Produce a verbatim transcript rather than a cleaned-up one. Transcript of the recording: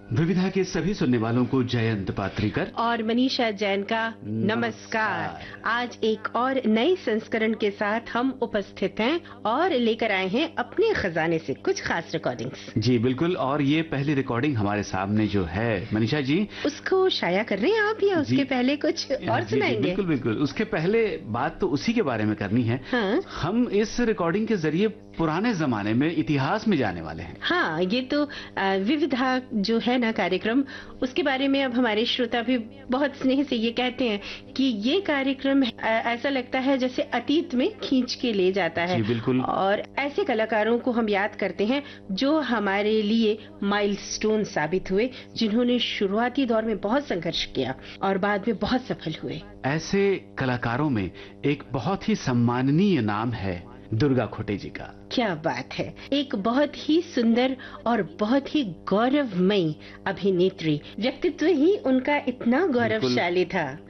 विविधा के सभी सुनने वालों को जयंत पात्रिकर और मनीषा जैन का नमस्कार। आज एक और नए संस्करण के साथ हम उपस्थित हैं और लेकर आए हैं अपने खजाने से कुछ खास रिकॉर्डिंग्स। जी बिल्कुल, और ये पहली रिकॉर्डिंग हमारे सामने जो है मनीषा जी, उसको शाया कर रहे हैं आप या उसके पहले कुछ और सुनाएंगे? बिल्कुल बिल्कुल, उसके पहले बात तो उसी के बारे में करनी है। हाँ? हम इस रिकॉर्डिंग के जरिए पुराने जमाने में इतिहास में जाने वाले हैं। हाँ, ये तो विविधा जो है ना कार्यक्रम, उसके बारे में अब हमारे श्रोता भी बहुत स्नेह से ये कहते हैं कि ये कार्यक्रम ऐसा लगता है जैसे अतीत में खींच के ले जाता है। बिल्कुल। और ऐसे कलाकारों को हम याद करते हैं जो हमारे लिए माइलस्टोन साबित हुए, जिन्होंने शुरुआती दौर में बहुत संघर्ष किया और बाद में बहुत सफल हुए। ऐसे कलाकारों में एक बहुत ही सम्माननीय नाम है दुर्गा खोटे जी का। क्या बात है, एक बहुत ही सुंदर और बहुत ही गौरवमयी अभिनेत्री। व्यक्तित्व ही उनका इतना गौरवशाली था।